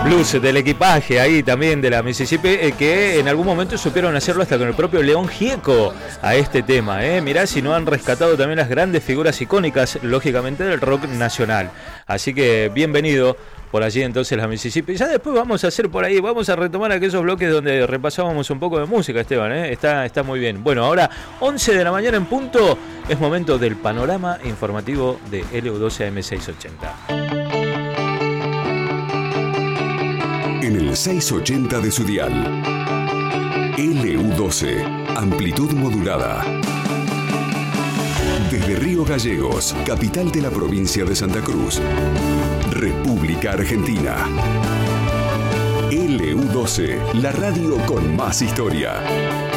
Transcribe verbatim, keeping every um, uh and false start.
blues del equipaje ahí también de la Mississippi, eh, que en algún momento supieron hacerlo hasta con el propio León Gieco a este tema. Eh. Mirá si no han rescatado también las grandes figuras icónicas, lógicamente, del rock nacional. Así que bienvenido por allí entonces la Mississippi. Ya después vamos a hacer por ahí, vamos a retomar aquellos bloques donde repasábamos un poco de música, Esteban, ¿eh? está, está muy bien. Bueno, ahora once de la mañana en punto, es momento del panorama informativo de L U doce A M seiscientos ochenta. En el seiscientos ochenta de su dial, L U doce, amplitud modulada. Desde Río Gallegos, capital de la provincia de Santa Cruz, República Argentina. L U doce, la radio con más historia.